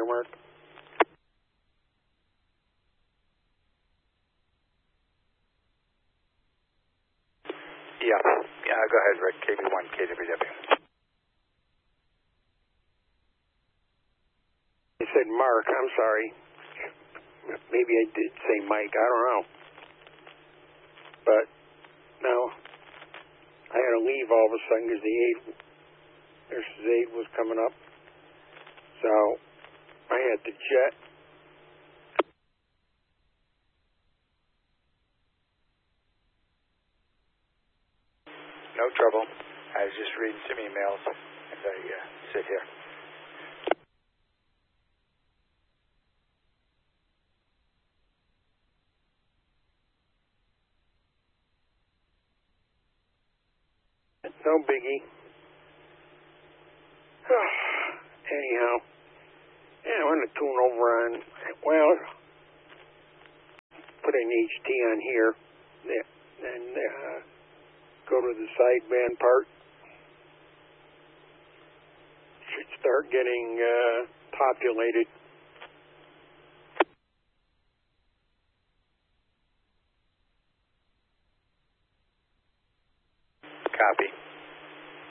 Mark? Yeah. Go ahead, Rick. KB1, KWW. You said Mark. I'm sorry. Maybe I did say Mike. I don't know. But no, I had to leave all of a sudden because nurse's aide was coming up. So I had to jet. No trouble. I was just reading some emails as I sit here. No biggie. Anyhow, yeah, I'm going to tune over on, well, put an HT on here and go to the sideband part. Should start getting populated. Copy.